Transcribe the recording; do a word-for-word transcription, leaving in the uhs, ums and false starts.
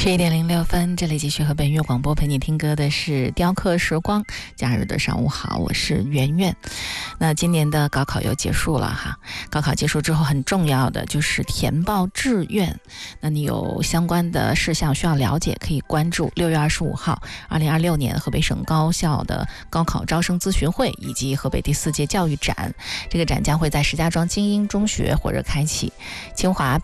十一点零六分，这里继续河北音乐广播，陪你听歌的是雕刻时光。假日的上午好，我是圆圆。那今年的高考又结束了哈，高考结束之后很重要的就是填报志愿。那你有相关的事项需要了解，可以关注六月二十五号二零二六年河北省高校的高考招生咨询会以及河北第四届教育展。这个展将会在石家庄精英中学火热开启。清华